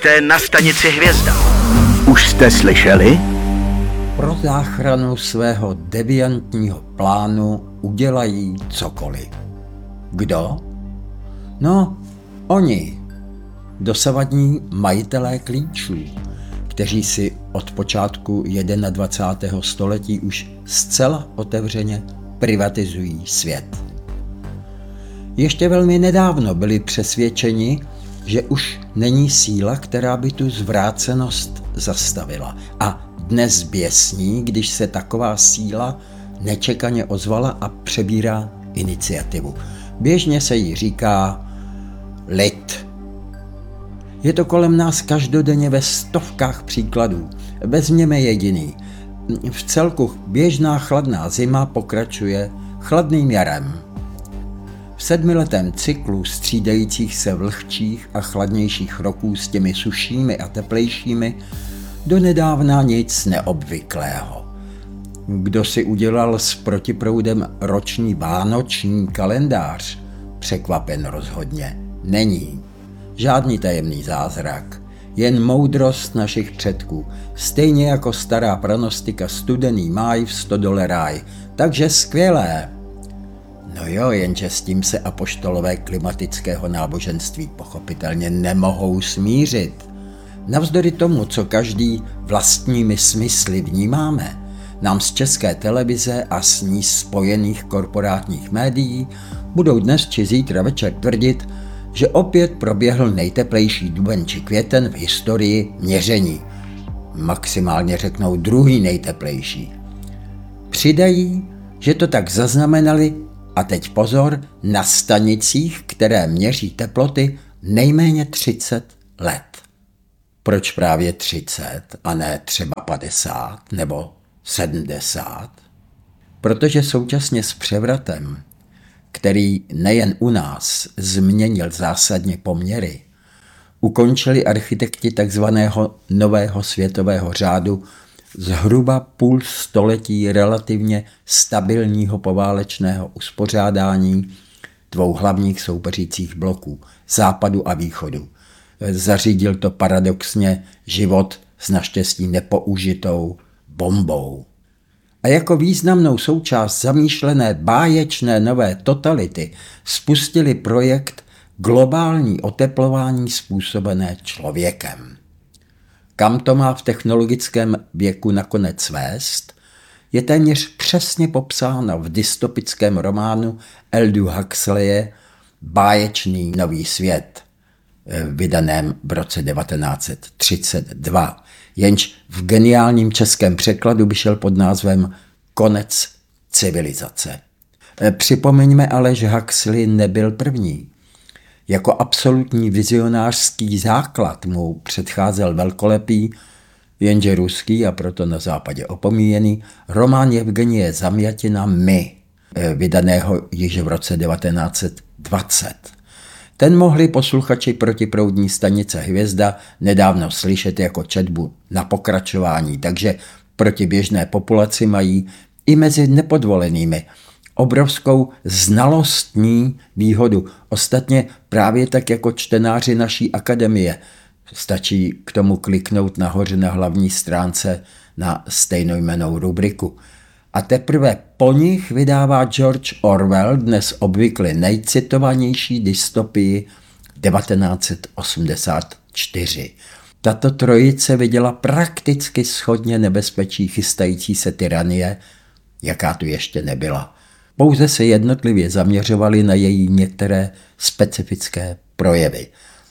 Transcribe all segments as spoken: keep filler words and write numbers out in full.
Jste na stanici Hvězda. Už jste slyšeli? Pro záchranu svého deviantního plánu udělají cokoliv. Kdo? No, oni. Dosavadní majitelé klíčů, kteří si od počátku dvacátého prvního století už zcela otevřeně privatizují svět. Ještě velmi nedávno byli přesvědčeni, že už není síla, která by tu zvrácenost zastavila. A dnes běsní, když se taková síla nečekaně ozvala a přebírá iniciativu. Běžně se jí říká lid. Je to kolem nás každodenně ve stovkách příkladů. Vezměme jediný. V celku běžná chladná zima pokračuje chladným jarem. V sedmiletém cyklu střídajících se vlhčích a chladnějších roků s těmi sušími a teplejšími donedávna nic neobvyklého. Kdo si udělal s protiproudem roční vánoční kalendář, překvapen rozhodně není. Žádný tajemný zázrak, jen moudrost našich předků, stejně jako stará pranostika studený máj v stodole ráj, takže skvělé. No jo, jenže s tím se apoštolové klimatického náboženství pochopitelně nemohou smířit. Navzdory tomu, co každý vlastními smysly vnímáme, nám z České televize a s ní spojených korporátních médií budou dnes či zítra večer tvrdit, že opět proběhl nejteplejší duben či květen v historii měření. Maximálně řeknou druhý nejteplejší. Přidají, že to tak zaznamenali, a teď pozor, na stanicích, které měří teploty nejméně třicet let. Proč právě třicet a ne třeba padesát nebo sedmdesát? Protože současně s převratem, který nejen u nás změnil zásadně poměry, ukončili architekti takzvaného nového světového řádu zhruba půl století relativně stabilního poválečného uspořádání dvou hlavních soupeřících bloků, západu a východu. Zařídil to paradoxně život s naštěstí nepoužitou bombou. A jako významnou součást zamýšlené báječné nové totality spustili projekt globální oteplování způsobené člověkem. Kam to má v technologickém věku nakonec vést, je téměř přesně popsáno v dystopickém románu Aldous Huxleye Báječný nový svět, vydaném v roce devatenáct set třicet dva, jenž v geniálním českém překladu vyšel pod názvem Konec civilizace. Připomeňme ale, že Huxley nebyl první. Jako absolutní vizionářský základ mu předcházel velkolepý, jenže ruský a proto na západě opomíjený, román Jevgenije Zamjatina My, vydaného již v roce devatenáct set dvacet. Ten mohli posluchači protiproudní stanice Hvězda nedávno slyšet jako četbu na pokračování, takže proti běžné populaci mají i mezi nepodvolenými obrovskou znalostní výhodu. Ostatně právě tak jako čtenáři naší akademie. Stačí k tomu kliknout nahoře na hlavní stránce na stejnojmennou rubriku. A teprve po nich vydává George Orwell dnes obvykle nejcitovanější dystopii devatenáct set osmdesát čtyři. Tato trojice viděla prakticky shodně nebezpečí chystající se tyranie, jaká tu ještě nebyla. Pouze se jednotlivě zaměřovali na její některé specifické projevy.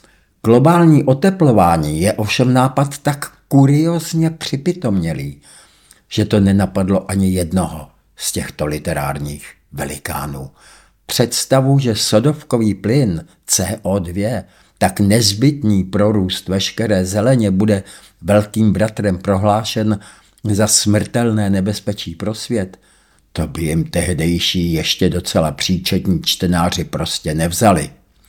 Globální oteplování je ovšem nápad tak kuriózně připitomělý, že to nenapadlo ani jednoho z těchto literárních velikánů. Představu, že sodovkový plyn C O dva, tak nezbytný pro růst veškeré zeleně, bude velkým bratrem prohlášen za smrtelné nebezpečí pro svět, to by jim tehdejší ještě docela příčetní čtenáři prostě nevzali.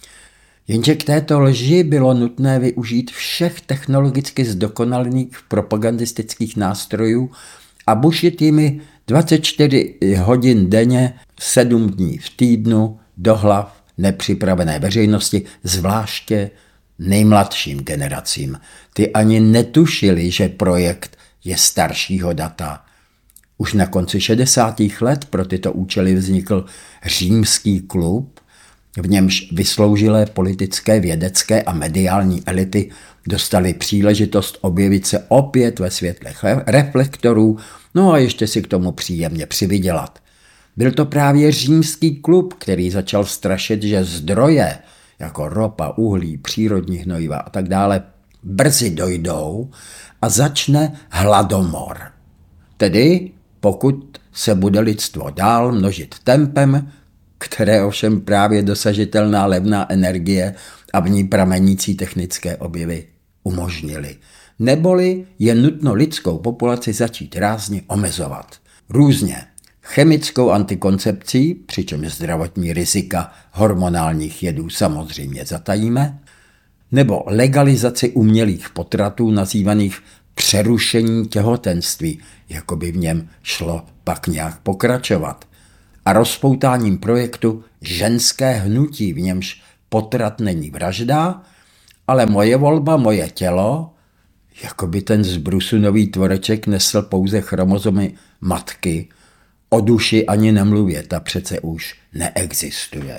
Jenže k této lži bylo nutné využít všech technologicky zdokonalených propagandistických nástrojů a bušit jimi dvacet čtyři hodin denně, sedm dní v týdnu do hlav nepřipravené veřejnosti, zvláště nejmladším generacím. Ty ani netušili, že projekt je staršího data. Už na konci šedesátých let pro tyto účely vznikl Římský klub, v němž vysloužilé politické, vědecké a mediální elity dostali příležitost objevit se opět ve světle reflektorů, no a ještě si k tomu příjemně přivydělat. Byl to právě Římský klub, který začal strašit, že zdroje, jako ropa, uhlí, přírodní hnojiva a tak dále, brzy dojdou a začne hladomor. Tedy pokud se bude lidstvo dál množit tempem, které ovšem právě dosažitelná levná energie a v ní pramenící technické objevy umožnily. Neboli je nutno lidskou populaci začít rázně omezovat. Různě. Chemickou antikoncepcí, přičemž zdravotní rizika hormonálních jedů samozřejmě zatajíme, nebo legalizaci umělých potratů nazývaných přerušení těhotenství, jako by v něm šlo pak nějak pokračovat, a rozpoutáním projektu Ženské hnutí, v němž potrat není vražda, ale moje volba, moje tělo, jako by ten z brusu nový tvoreček nesl pouze chromozomy matky, o duši ani nemluvě, ta přece už neexistuje.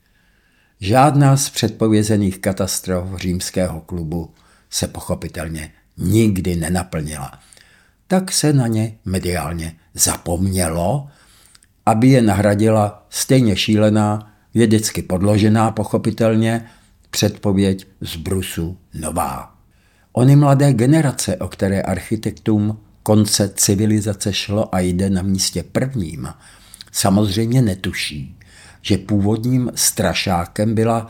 Žádná z předpovězených katastrof Římského klubu se pochopitelně nikdy nenaplnila. Tak se na ně mediálně zapomnělo, aby je nahradila stejně šílená, vědecky podložená pochopitelně předpověď z brusu nová. Ony mladé generace, o které architektům konce civilizace šlo a jde na místě prvním, samozřejmě netuší, že původním strašákem byla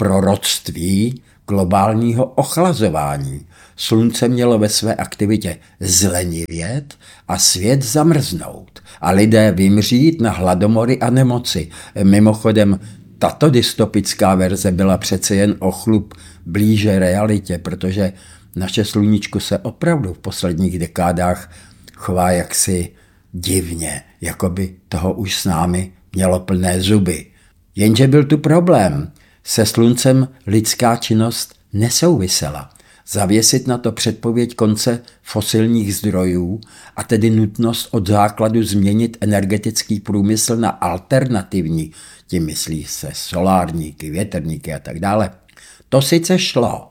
proroctví globálního ochlazování. Slunce mělo ve své aktivitě zlenivět a svět zamrznout a lidé vymřít na hladomory a nemoci. Mimochodem, tato dystopická verze byla přece jen o chlup blíže realitě, protože naše sluníčko se opravdu v posledních dekádách chová jaksi divně, jako by toho už s námi mělo plné zuby. Jenže byl tu problém. Se sluncem lidská činnost nesouvisela. Zavěsit na to předpověď konce fosilních zdrojů a tedy nutnost od základu změnit energetický průmysl na alternativní, tím myslí se solárníky, větrníky a tak dále. To sice šlo,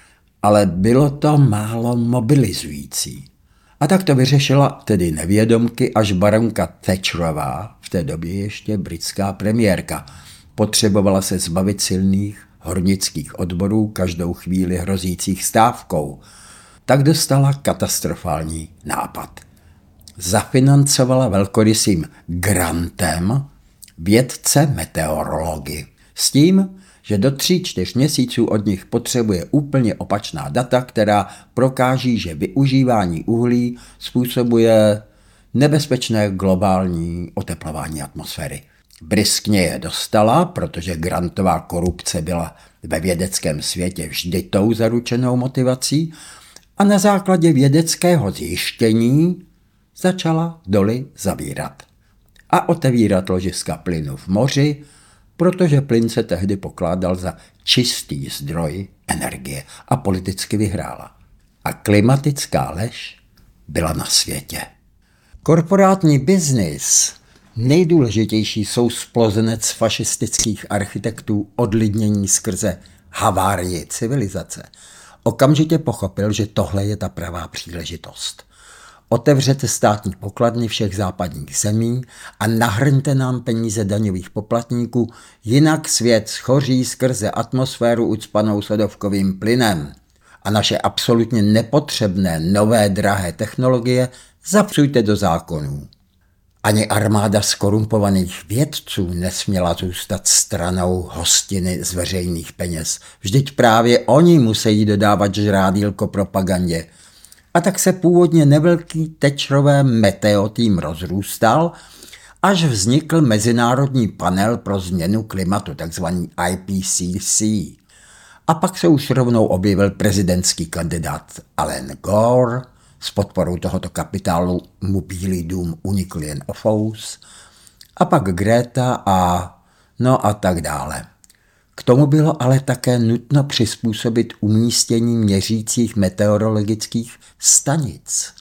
ale bylo to málo mobilizující. A tak to vyřešila tedy nevědomky až baronka Thatcherová, v té době ještě britská premiérka. Potřebovala se zbavit silných hornických odborů každou chvíli hrozících stávkou. Tak dostala katastrofální nápad. Zafinancovala velkorysým grantem vědce meteorology s tím, že do tří, čtyř měsíců od nich potřebuje úplně opačná data, která prokáží, že využívání uhlí způsobuje nebezpečné globální oteplování atmosféry. Bryskně je dostala, protože grantová korupce byla ve vědeckém světě vždy tou zaručenou motivací, a na základě vědeckého zjištění začala doly zavírat a otevírat ložiska plynu v moři, protože plyn se tehdy pokládal za čistý zdroj energie a politicky vyhrála. A klimatická lež byla na světě. Korporátní biznis, nejdůležitější sousplozenec fašistických architektů odlidnění skrze havárii civilizace, okamžitě pochopil, že tohle je ta pravá příležitost. Otevřete státní pokladny všech západních zemí a nahrňte nám peníze daňových poplatníků, jinak svět schoří skrze atmosféru ucpanou sodovkovým plynem. A naše absolutně nepotřebné nové drahé technologie zapsujte do zákonů. Ani armáda skorumpovaných vědců nesměla zůstat stranou hostiny z veřejných peněz. Vždyť právě oni musí dodávat žrádýlko propagandě. A tak se původně nevelký Thatcherové meteo tým rozrůstal, až vznikl Mezinárodní panel pro změnu klimatu, takzvaný I P C C. A pak se už rovnou objevil prezidentský kandidát Alan Gore, s podporou tohoto kapitálu mu Bílý dům unikl jen ofous, a pak Greta a no a tak dále. K K tomu bylo ale také nutno přizpůsobit umístění měřících meteorologických stanic.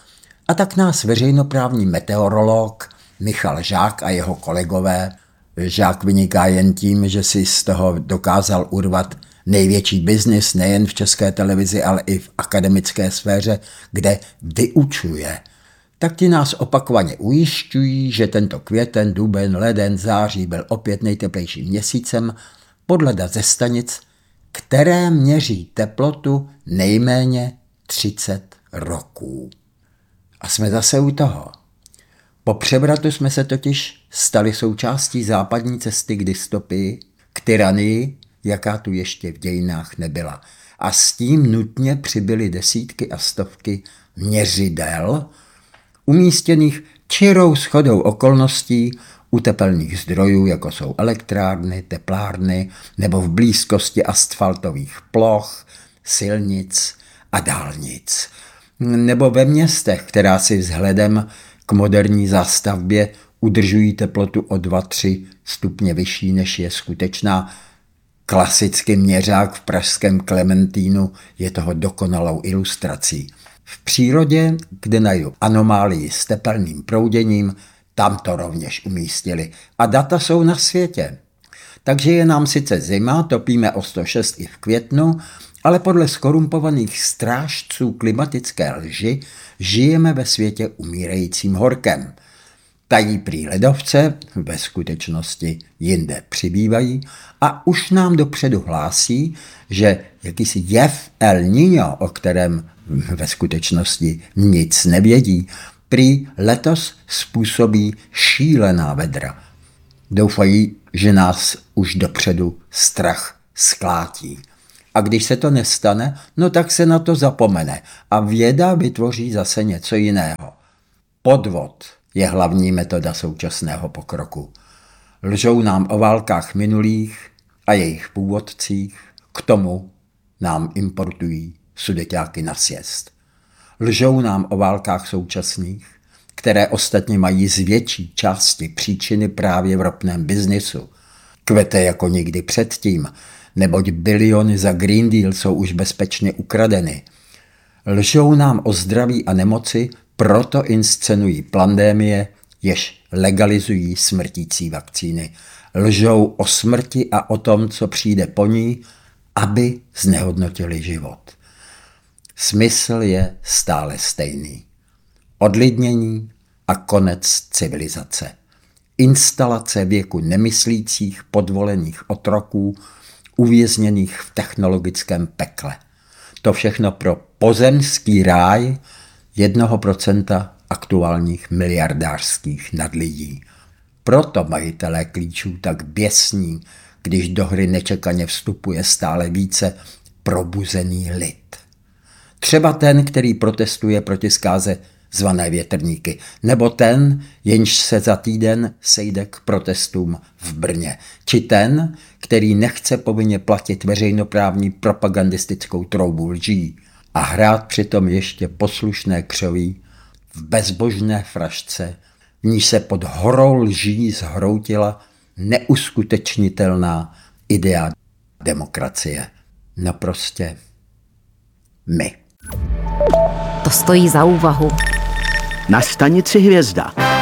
A tak nás veřejnoprávní meteorolog Michal Žák a jeho kolegové, Žák vyniká jen tím, že si z toho dokázal urvat největší biznis nejen v České televizi, ale i v akademické sféře, kde vyučuje, tak ti nás opakovaně ujišťují, že tento květen, duben, leden, září byl opět nejteplejším měsícem podle dat ze stanic, které měří teplotu nejméně třicet roků. A jsme zase u toho. Po převratu jsme se totiž stali součástí západní cesty k dystopii, k tyranii, jaká tu ještě v dějinách nebyla. A s tím nutně přibyly desítky a stovky měřidel, umístěných čirou shodou okolností u tepelných zdrojů, jako jsou elektrárny, teplárny nebo v blízkosti asfaltových ploch, silnic a dálnic. Nebo ve městech, která si vzhledem k moderní zástavbě udržují teplotu o dva tři stupně vyšší, než je skutečná. Klasický měřák v pražském Klementínu je toho dokonalou ilustrací. V přírodě, kde najdu anomálii s tepelným prouděním, tam to rovněž umístili. A data jsou na světě. Takže je nám sice zima, topíme o sto šest i v květnu, ale podle skorumpovaných strážců klimatické lži žijeme ve světě umírajícím horkem. Tají prý ledovce, ve skutečnosti jinde přibývají a už nám dopředu hlásí, že jakýsi jev El Niño, o kterém ve skutečnosti nic nevědí, prý letos způsobí šílená vedra. Doufají, že nás už dopředu strach sklátí. A když se to nestane, no tak se na to zapomene a věda vytvoří zase něco jiného. Podvod je hlavní metoda současného pokroku. Lžou nám o válkách minulých a jejich původcích, k tomu nám importují sudeťáky na sjezd. Lžou nám o válkách současných, které ostatně mají z větší části příčiny právě v ropném biznisu. Kvete jako nikdy předtím, neboť biliony za Green Deal jsou už bezpečně ukradeny. Lžou nám o zdraví a nemoci, proto inscenují pandémie, jež legalizují smrtící vakcíny. Lžou o smrti a o tom, co přijde po ní, aby znehodnotili život. Smysl je stále stejný. Odlidnění a konec civilizace. Instalace věku nemyslících podvolených otroků, uvězněných v technologickém pekle. To všechno pro pozemský ráj jednoho procenta aktuálních miliardářských nadlidí. Proto majitelé klíčů tak běsní, když do hry nečekaně vstupuje stále více probuzený lid. Třeba ten, který protestuje proti zkáze zvané větrníky, nebo ten, jenž se za týden sejde k protestům v Brně, či ten, který nechce povinně platit veřejnoprávní propagandistickou troubu lží a hrát přitom ještě poslušné křoví v bezbožné frašce, v níž se pod horou lží zhroutila neuskutečnitelná idea demokracie. No prostě my. To stojí za úvahu. Na stanici Hvězda.